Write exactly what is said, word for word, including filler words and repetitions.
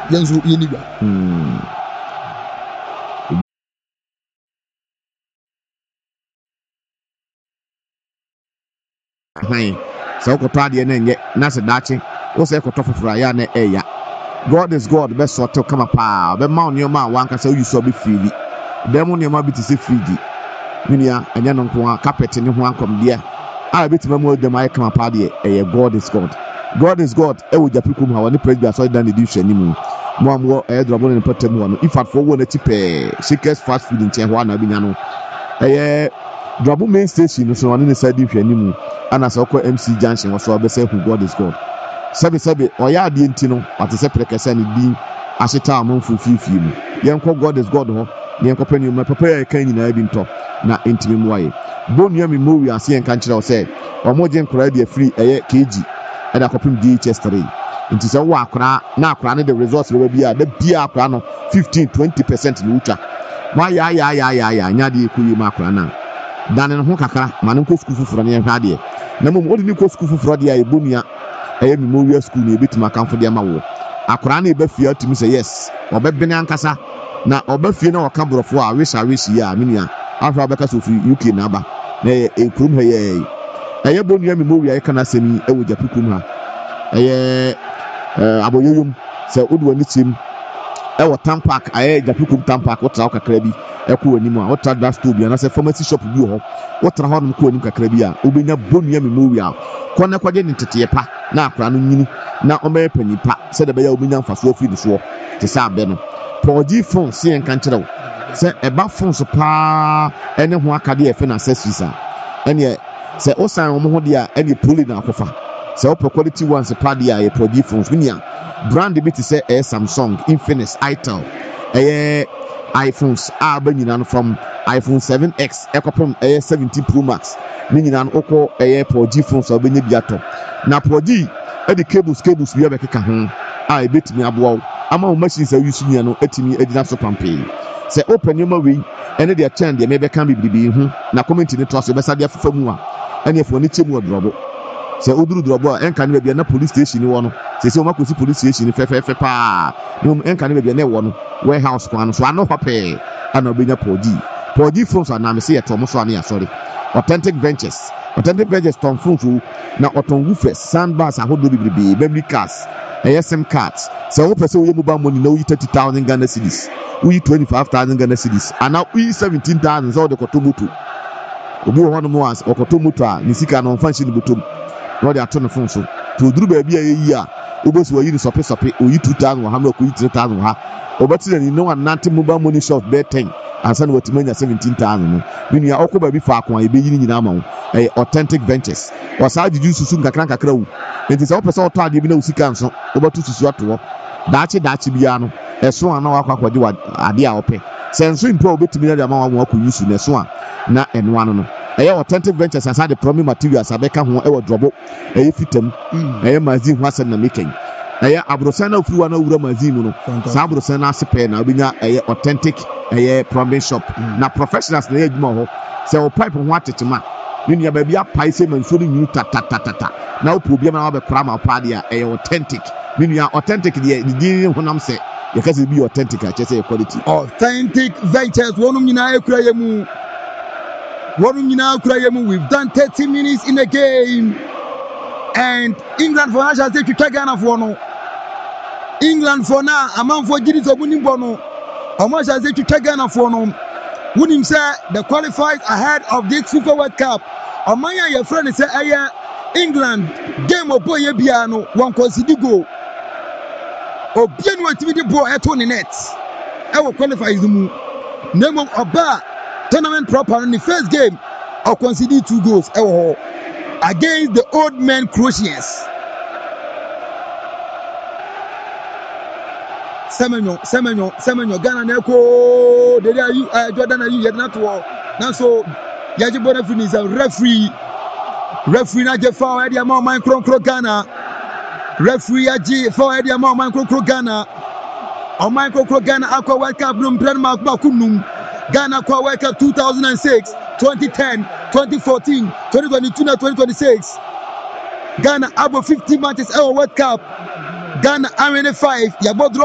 yenzo yeniwa hmm hai so ko twa de na nye na se dachi wo se ko tofofra ya na eya God is God be sort to come pa be ma onye ma wanka se uyiso be fili dem ne ma biti se fidi minia anya no nko carpet ne ho ankom de a bitima mu dem ay come pa de eye God is God God is God e wo japikum ha woni president so dan de hwani mu mo amwo e drobo ne patam ho no ifat fo wo na tipe shakers fast food nche ho na binya no eye drobo main station no so woni ne side hwani mu ana so ko M C Junction wo so be say who God is God sabe sabe oya ade nti no ate se prekesa ne din ahyeta amonfo fifi mu yenko God is God ho ne yenko pani ma papa ya kan nyina bi nto na entimi mu aye bonua mi mo wi ase yenka nkire o se omoje nkora de free eye kg e da kopim D H S three nti se wo akora na akora ne the results le bi a da bia akora no fifteen twenty percent ne utwa ma ya ya ya ya ya nya de kuyi ma akora na dan ne ho kakra ma ne ko school fufuro ne hwa de na mom odi ne ko school fufuro de aye bonua eye memorial school na ebitima kanfo de ma wo akora na eba fie atimi say yes obebene ankasa na obafie na waka brofo a wish a wish ya amenia afra obeka so fi U K na aba na ekrum ha ye eye bonua memorial kana semi e wo japikum ha eye aboyoyum se odu ani tim e wo tampark aye japikum tampark wo tra kakra bi e ko ani mu a wo tra that store bi na se pharmacy shop bi ho wo tra ho no ko ani kakra bi a obenya bonua memorial kona kwaje ni tete pa na akra no nyini na ome panipa se de be ya obenya mfaso afi ni so te sa abe no Podi phone se en kan kire wo se eba phone so pa ene ho akade e fe na accessories a ene se o san wo ho de a ene poli na akofa se o quality ones pa de a e podi phones minia brand bi te se e Samsung Infinix Itel eh iPhones are banyina from iPhone seven X ekopem eh seventeen Pro Max ni nyina no okọ eh podi phones obenya biato na podi e de cables cables bi abekeka ho a ebetimi aboa ama o machines a use nia no etimi edina so pampe se open yoma we ene de attend de mebe kan bibibi hu na comment ni to so be sade afafa mu a ene efo ni chemu odrobo se oduru drobo a enka ne bia na police station ni wo no se se o makosi police station fe fe fe pa no enka ne bia na wo no warehouse kwa no so ano pape ana obenya podi podi phones ana me se ye to mo so ana ya sorry Authentic Ventures Authentic Ventures ton phones na otongu fe sandbars ahodo bibibi memory cards A S M cards. So, what person will mobile money? No, you thirty thousand Ghana cedis. We twenty five thousand Ghana cedis. And now we seventeen thousand. So the Kotomutu. Obi one more as or Kotomuta. Nisika no function butum. No, they are turning phone so. To do baby a year. Ubos were you to supply supply. Or you two thousand. Or how much you three thousand? Ha. Or but then you know, and nothing mobile money shop bed ten. And send what to money seventeen thousand. When you are okay, baby, far kwa you be in amount. A Authentic Ventures. Was how did you soon kakranka crow? It is all person to be no sikanso. Over to Susuato. Dachi Dachi Biano. A swan no aqua do idea ope. Sense improve bit to me the amount of work we use in a swan. Na and one. A Authentic Ventures has had the promi materials. I become one ever drop. A fitum. A mazin was in the making. A Abrosana flew an over Mazimuno. Sabrosana Sepena. Binya a authentic a promise shop. Now professionals need more. So pipe and water to ma. Ninya baby a paise man so ni ta ta ta ta. Now problem na be krama padia e authentic. Ninya authentic the the honam say because it be authentic I just say quality. Authentic Ventures wonum nyina ekura yemu. Wonum nyina ekura yemu. We've done thirty minutes in the game. And England for National State to Ghana for no. England for now a man for Giddy Obuni Bono. How much has it to Ghana for no? Wouldn't say the qualified ahead of this FIFA World Cup. Amaya, your friend, say, England game of boy piano, one consider go. Or piano activity boy at twenty nets. I will qualify the move. Name of a bar tournament proper in the first game. Or consider two goals against the old men Croatians. Semenyo, Semenyo, Semenyo, Ghana Neko, they are you, Jordan, are you yet not to all. Now, so Yajibonafin is a referee. Referee Naja for Eddie Amon Micro Ghana. Referee Aji for Eddie Amon Micro Ghana. Or Micro Ghana Aqua World Cup Bloom Prenmark Bakunum. Ghana Aqua World Cup two thousand six, twenty ten, twenty fourteen, twenty twenty-two, twenty twenty-six. Ghana about fifty matches our World Cup. Ghana Arena five. Yabodro.